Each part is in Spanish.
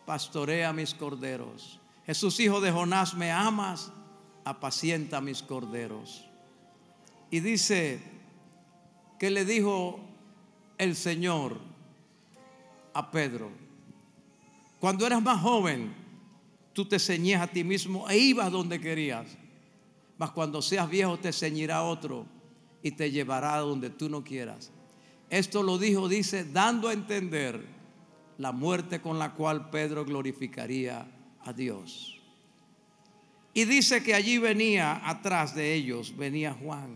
pastorea mis corderos. Jesús, hijo de Jonás, me amas, apacienta mis corderos. Y dice que le dijo el Señor a Pedro: cuando eras más joven, tú te ceñías a ti mismo e ibas donde querías. Mas cuando seas viejo, te ceñirá otro y te llevará a donde tú no quieras. Esto lo dijo, dice, dando a entender la muerte con la cual Pedro glorificaría a Dios. Y dice que allí venía, atrás de ellos, venía Juan.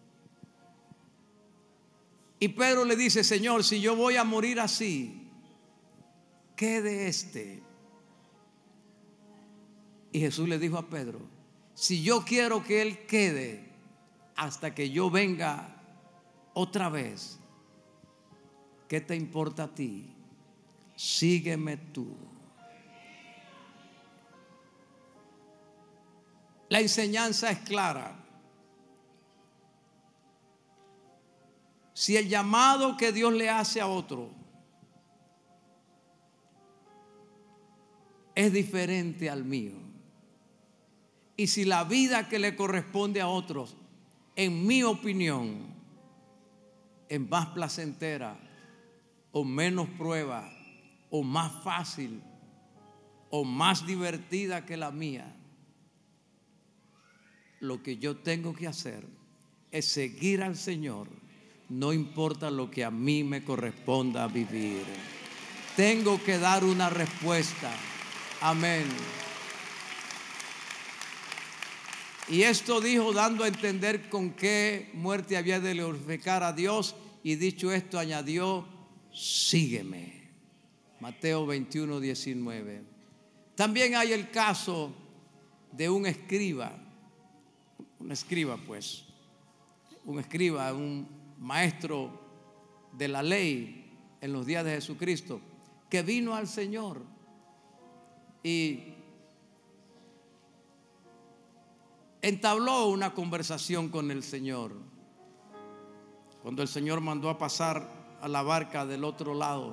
Y Pedro le dice: Señor, si yo voy a morir así, ¿qué de este? Y Jesús le dijo a Pedro: si yo quiero que él quede hasta que yo venga otra vez, ¿qué te importa a ti? Sígueme tú. La enseñanza es clara. Si el llamado que Dios le hace a otro es diferente al mío, y si la vida que le corresponde a otros, en mi opinión, es más placentera o menos prueba o más fácil o más divertida que la mía, lo que yo tengo que hacer es seguir al Señor, no importa lo que a mí me corresponda vivir. Tengo que dar una respuesta. Amén. Y esto dijo, dando a entender con qué muerte había de glorificar a Dios, y dicho esto añadió: sígueme. Mateo 21, 19. También hay el caso de un escriba, un maestro de la ley en los días de Jesucristo, que vino al Señor y entabló una conversación con el Señor. Cuando el Señor mandó a pasar a la barca del otro lado,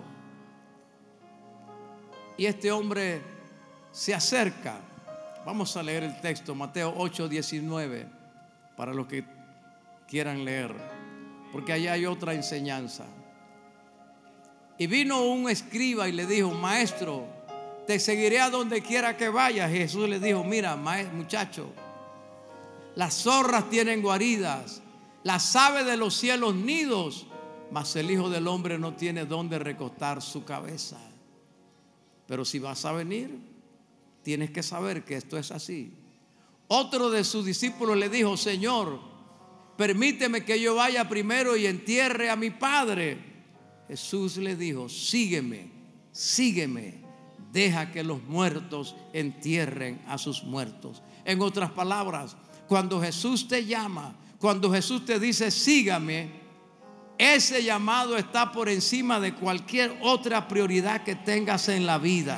y este hombre se acerca. Vamos a leer el texto, Mateo 8, 19, para los que quieran leer, porque allá hay otra enseñanza. Y vino un escriba y le dijo: maestro, te seguiré a donde quiera que vayas. Y Jesús le dijo: mira, muchacho, las zorras tienen guaridas, las aves de los cielos nidos, mas el Hijo del Hombre no tiene dónde recostar su cabeza. Pero si vas a venir, tienes que saber que esto es así. Otro de sus discípulos le dijo: Señor, permíteme que yo vaya primero y entierre a mi padre. Jesús le dijo: sígueme, sígueme, deja que los muertos entierren a sus muertos. En otras palabras, cuando Jesús te llama, cuando Jesús te dice sígame, ese llamado está por encima de cualquier otra prioridad que tengas en la vida.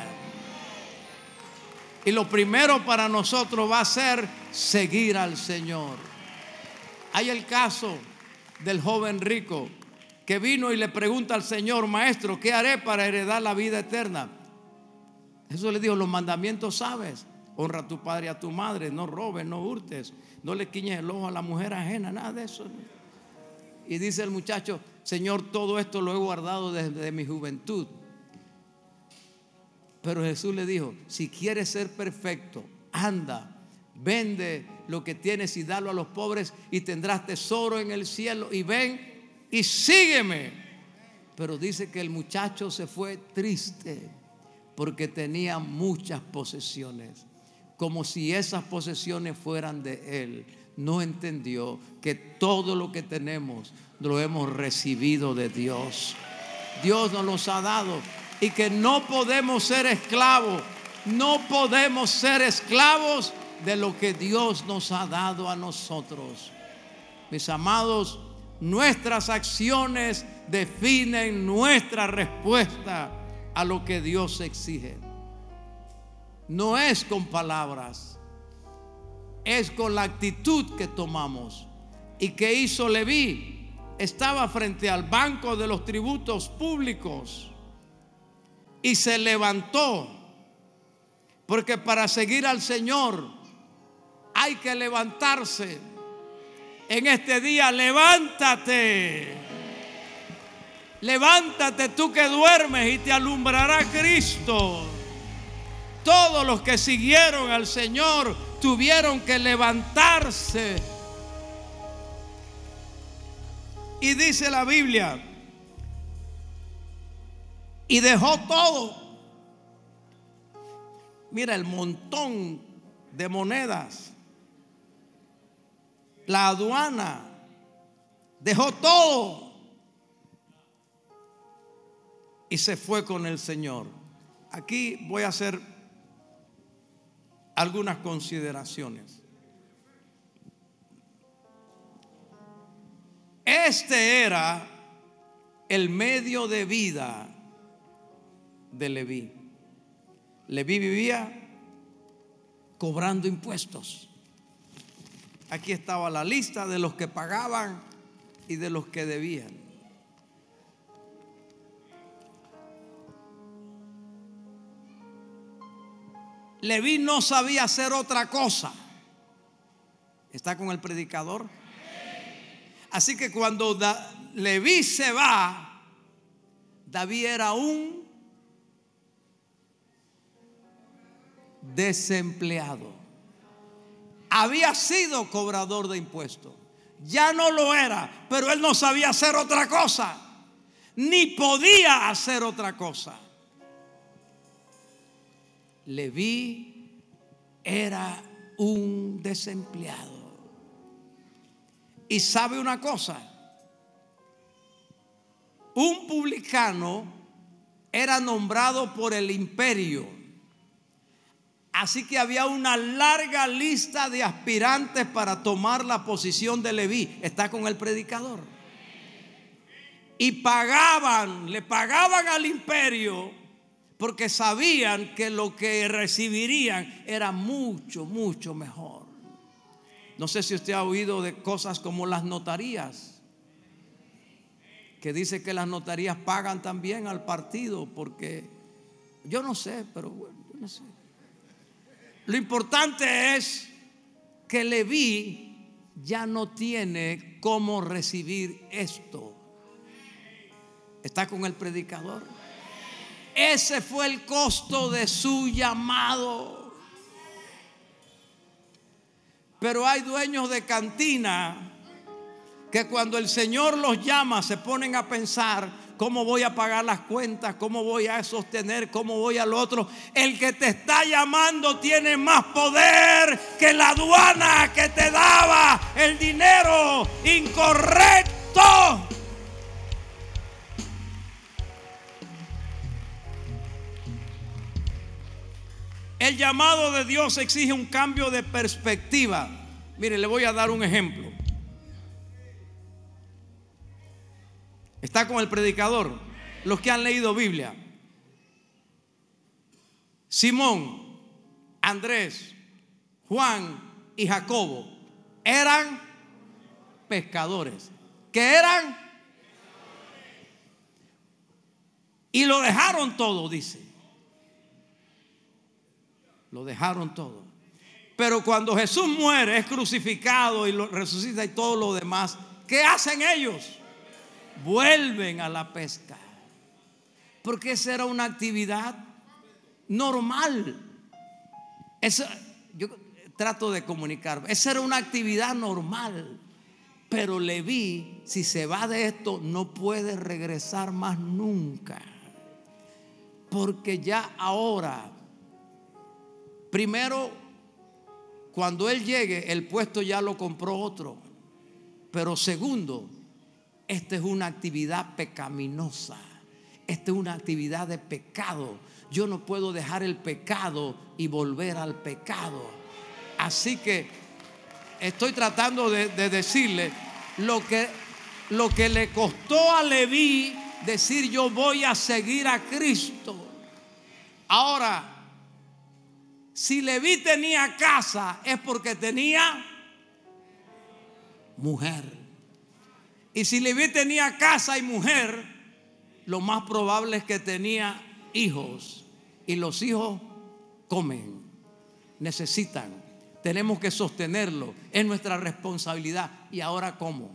Y lo primero para nosotros va a ser seguir al Señor. Hay el caso del joven rico que vino y le pregunta al Señor: maestro, ¿qué haré para heredar la vida eterna? Jesús le dijo: los mandamientos sabes. Honra a tu padre y a tu madre, no robes, no hurtes, no le quiñes el ojo a la mujer ajena, nada de eso. Y dice el muchacho: Señor, todo esto lo he guardado desde mi juventud. Pero Jesús le dijo: si quieres ser perfecto, anda, vende lo que tienes y dalo a los pobres y tendrás tesoro en el cielo, y ven y sígueme. Pero dice que el muchacho se fue triste porque tenía muchas posesiones, como si esas posesiones fueran de él. No entendió que todo lo que tenemos lo hemos recibido de Dios. Dios nos los ha dado, y que no podemos ser esclavos, no podemos ser esclavos de lo que Dios nos ha dado a nosotros. Mis amados, nuestras acciones definen nuestra respuesta a lo que Dios exige. No es con palabras, es con la actitud que tomamos. ¿Y qué hizo Leví? Estaba frente al banco de los tributos públicos y se levantó Porque para seguir al Señor hay que levantarse. En este día, levántate. Levántate tú que duermes y te alumbrará Cristo. Todos los que siguieron al Señor tuvieron que levantarse. Y dice la Biblia, y dejó todo. Mira el montón de monedas, la aduana, dejó todo y se fue con el Señor. Aquí voy a hacer algunas consideraciones. Este era el medio de vida de Leví. Leví vivía cobrando impuestos. Aquí estaba la lista de los que pagaban y de los que debían. Leví no sabía hacer otra cosa. ¿Está con el predicador? Así que cuando Leví se va, David era un desempleado. Había sido cobrador de impuestos, ya no lo era, pero él no sabía hacer otra cosa, ni podía hacer otra cosa. Leví era un desempleado. Y sabe una cosa, un publicano era nombrado por el imperio. Así que había una larga lista de aspirantes para tomar la posición de Leví. Está con el predicador. Y le pagaban al imperio porque sabían que lo que recibirían era mucho, mucho mejor. No sé si usted ha oído de cosas como las notarías, que dice que las notarías pagan también al partido, porque yo no sé, pero bueno, yo no sé. Lo importante es que Leví ya no tiene cómo recibir esto. ¿Está con el predicador? Ese fue el costo de su llamado. Pero hay dueños de cantina que cuando el Señor los llama se ponen a pensar: ¿cómo voy a pagar las cuentas? ¿Cómo voy a sostener? ¿Cómo voy al otro? El que te está llamando tiene más poder que la aduana que te daba el dinero incorrecto. El llamado de Dios exige un cambio de perspectiva. Mire, le voy a dar un ejemplo. Está con el predicador. Los que han leído Biblia: Simón, Andrés, Juan y Jacobo eran pescadores. ¿Qué eran? Y lo dejaron todo, dice. Lo dejaron todo. Pero cuando Jesús muere, es crucificado y lo resucita y todo lo demás, ¿qué hacen ellos? Vuelven a la pesca. Porque esa era una actividad normal. Yo trato de comunicarme. Esa era una actividad normal. Pero Leví, si se va de esto, no puede regresar más nunca. Porque ya ahora, primero, cuando él llegue, el puesto ya lo compró otro. Pero segundo, esta es una actividad pecaminosa. Esta es una actividad de pecado. Yo no puedo dejar el pecado y volver al pecado. Así que estoy tratando de decirle lo que le costó a Leví decir: yo voy a seguir a Cristo. Ahora, si Leví tenía casa, es porque tenía mujer. Y si Leví tenía casa y mujer, lo más probable es que tenía hijos. Y los hijos comen. necesitan. Tenemos que sostenerlo. Es nuestra responsabilidad. ¿Y ahora cómo?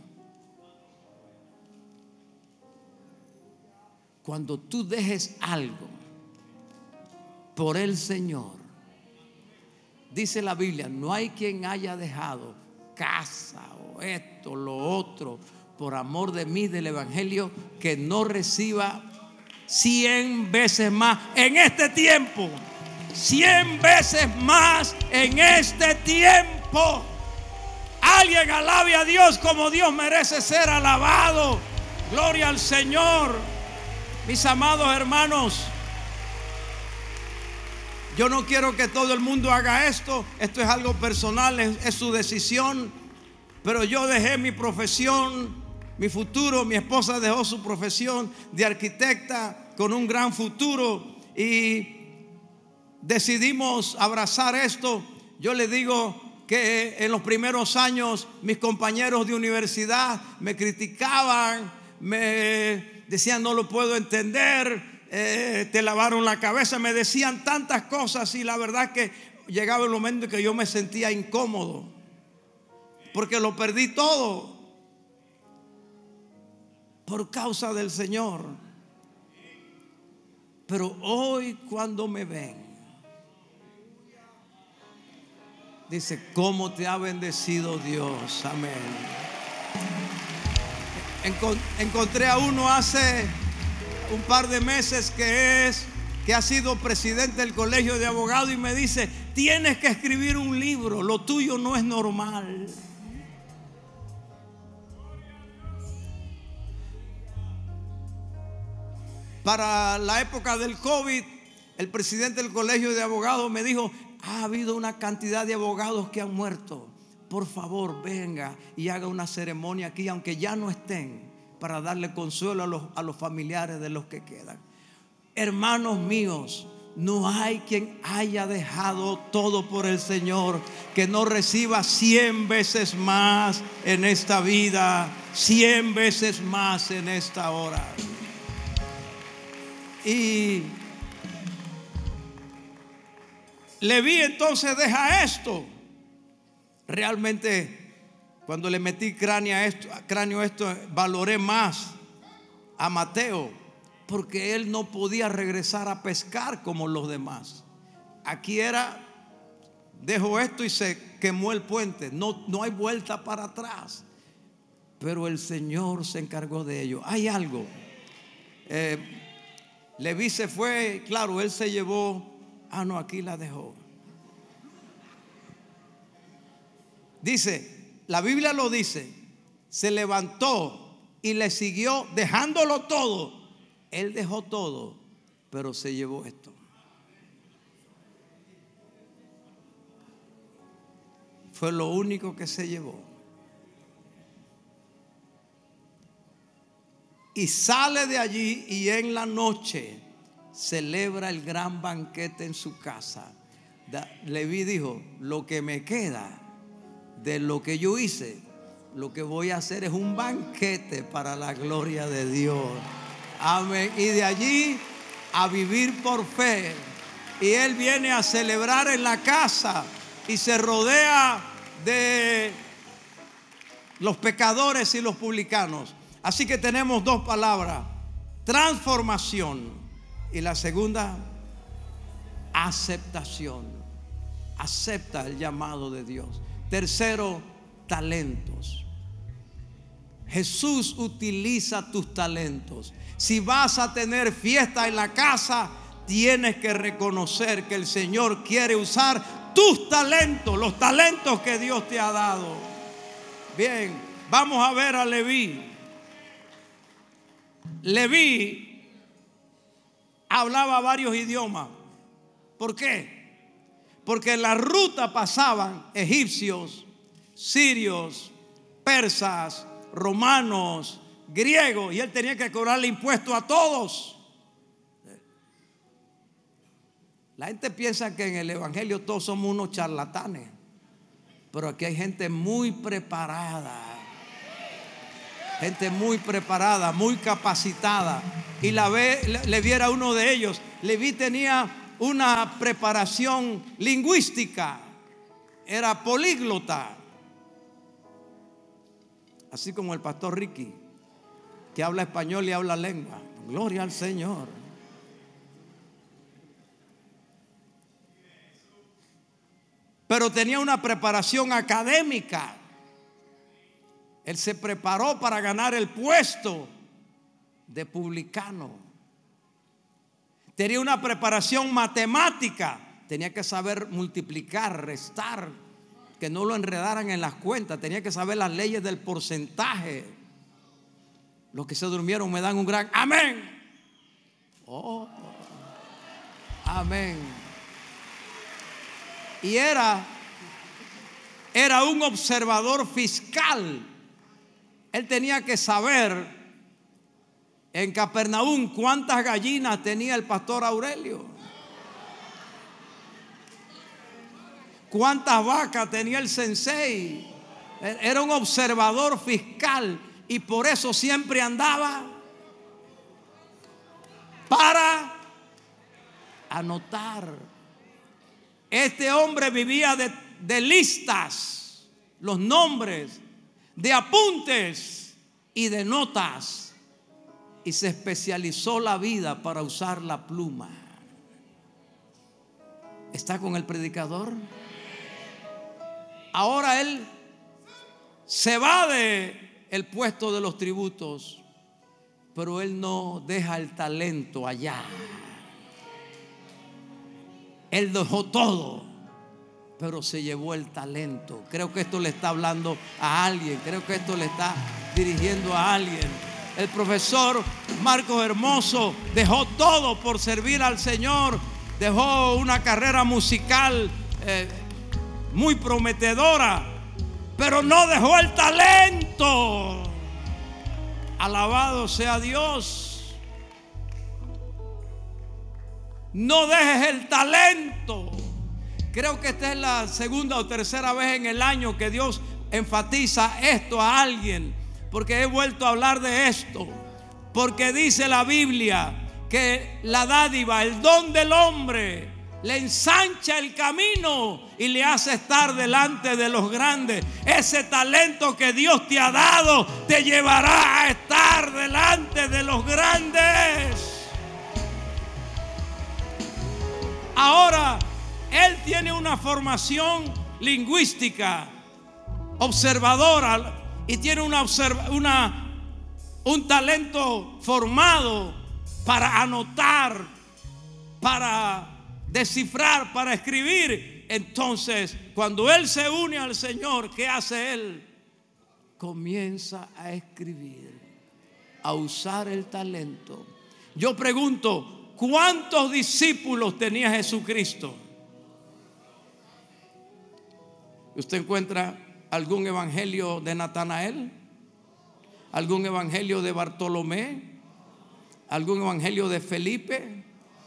Cuando tú dejes algo por el Señor, dice la Biblia, no hay quien haya dejado casa o esto, lo otro, por amor de mí, del evangelio, que no reciba 100 veces más en este tiempo. 100 veces más en este tiempo. Alguien alabe a Dios como Dios merece ser alabado. Gloria al Señor. Mis amados hermanos, yo no quiero que todo el mundo haga esto. Esto es algo personal, es su decisión. Pero yo dejé mi profesión, mi futuro. Mi esposa dejó su profesión de arquitecta con un gran futuro y decidimos abrazar esto. Yo le digo que en los primeros años mis compañeros de universidad me criticaban, me decían no lo puedo entender, te lavaron la cabeza, me decían tantas cosas y la verdad que llegaba el momento en que yo me sentía incómodo porque lo perdí todo por causa del Señor. Pero hoy cuando me ven, dice, ¿cómo te ha bendecido Dios? Amén. Encontré a uno hace un par de meses que ha sido presidente del colegio de abogados y me dice, tienes que escribir un libro, lo tuyo no es normal. Para la época del COVID, el presidente del colegio de abogados me dijo, ha habido una cantidad de abogados que han muerto. Por favor, venga y haga una ceremonia aquí, aunque ya no estén, para darle consuelo a los familiares de los que quedan. Hermanos míos, no hay quien haya dejado todo por el Señor que no reciba 100 veces más en esta vida, 100 veces más en esta hora. Y Leví entonces deja esto. Realmente cuando le metí cráneo a esto, valoré más a Mateo, porque él no podía regresar a pescar como los demás. Aquí era, dejo esto y se quemó el puente, no hay vuelta para atrás. Pero el Señor se encargó de ello. Hay algo, Leví se fue, claro, él se llevó, no, aquí la dejó. Dice, la Biblia lo dice, se levantó y le siguió dejándolo todo. Él dejó todo, pero se llevó esto. Fue lo único que se llevó. Y sale de allí y en la noche celebra el gran banquete en su casa. Leví dijo, lo que me queda de lo que yo hice, lo que voy a hacer es un banquete para la gloria de Dios. Amén. Y de allí a vivir por fe. Y él viene a celebrar en la casa y se rodea de los pecadores y los publicanos. Así que tenemos dos palabras: transformación, y la segunda, aceptación. Acepta el llamado de Dios. Tercero, talentos. Jesús utiliza tus talentos. Si vas a tener fiesta en la casa, tienes que reconocer que el Señor quiere usar tus talentos, los talentos que Dios te ha dado. Bien, vamos a ver a Leví. Leví hablaba varios idiomas. ¿Por qué? Porque en la ruta pasaban egipcios, sirios, persas, romanos, griegos, y él tenía que cobrarle impuestos a todos. La gente piensa que en el evangelio todos somos unos charlatanes, pero aquí hay gente muy preparada. Gente muy preparada, muy capacitada. Y le viera uno de ellos. Leví tenía una preparación lingüística, era políglota, así como el pastor Ricky, que habla español y habla lengua. Gloria al Señor. Pero tenía una preparación académica. Él se preparó para ganar el puesto de publicano. Tenía una preparación matemática. Tenía que saber multiplicar, restar, que no lo enredaran en las cuentas. Tenía que saber las leyes del porcentaje. Los que se durmieron me dan un gran amén. Oh, amén. Y era un observador fiscal. Él tenía que saber en Capernaum cuántas gallinas tenía el pastor Aurelio, cuántas vacas tenía el sensei. Era un observador fiscal y por eso siempre andaba para anotar. Este hombre vivía de listas, los nombres, de apuntes y de notas, y se especializó la vida para usar la pluma. ¿Está con el predicador? Ahora él se va del puesto de los tributos, pero él no deja el talento allá. Él dejó todo, pero se llevó el talento. Creo que esto le está hablando a alguien. Creo que esto le está dirigiendo a alguien. El profesor Marcos Hermoso dejó todo por servir al Señor. Dejó una carrera musical muy prometedora, pero no dejó el talento. Alabado sea Dios. No dejes el talento. Creo que esta es la segunda o tercera vez en el año que Dios enfatiza esto a alguien, porque he vuelto a hablar de esto. Porque dice la Biblia que la dádiva, el don del hombre, le ensancha el camino y le hace estar delante de los grandes. Ese talento que Dios te ha dado te llevará a estar delante de los grandes. Ahora, él tiene una formación lingüística, observadora, y tiene un talento formado para anotar, para descifrar, para escribir. Entonces, cuando él se une al Señor, ¿qué hace él? Comienza a escribir, a usar el talento. Yo pregunto, ¿cuántos discípulos tenía Jesucristo? ¿Usted encuentra algún evangelio de Natanael? ¿Algún evangelio de Bartolomé? ¿Algún evangelio de Felipe?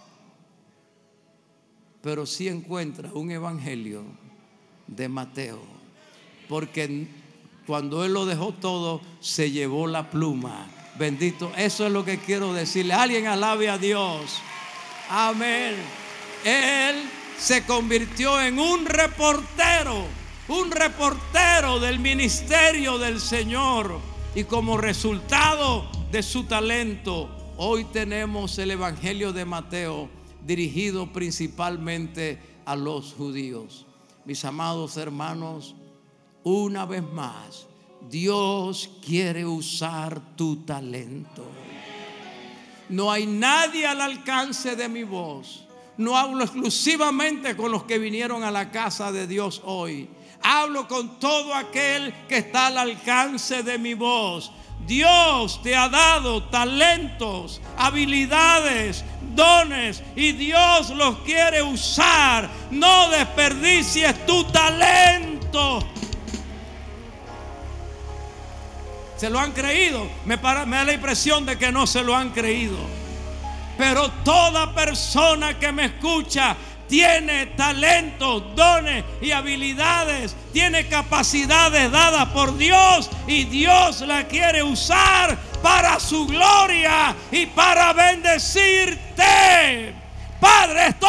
Pero sí encuentra un evangelio de Mateo, porque cuando él lo dejó todo, se llevó la pluma. Bendito, eso es lo que quiero decirle. Alguien alabe a Dios. Amén. Él se convirtió en un reportero del ministerio del Señor, y como resultado de su talento, hoy tenemos el evangelio de Mateo, dirigido principalmente a los judíos. Mis amados hermanos, una vez más, Dios quiere usar tu talento. No hay nadie al alcance de mi voz. No hablo exclusivamente con los que vinieron a la casa de Dios hoy. Hablo con todo aquel que está al alcance de mi voz. Dios te ha dado talentos, habilidades, dones, y Dios los quiere usar. No desperdicies tu talento. ¿Se lo han creído? Me da la impresión de que no se lo han creído. Pero toda persona que me escucha tiene talentos, dones y habilidades, tiene capacidades dadas por Dios, y Dios la quiere usar para su gloria y para bendecirte. Padre, estoy